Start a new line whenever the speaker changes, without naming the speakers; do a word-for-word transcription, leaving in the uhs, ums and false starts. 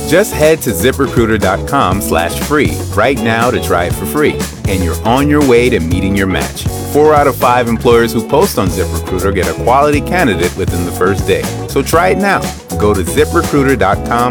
Just head to ZipRecruiter.com slash free right now to try it for free, and you're on your way to meeting your match. Four out of five employers who post on ZipRecruiter get a quality candidate within the first day. So try it now. Go to ZipRecruiter.com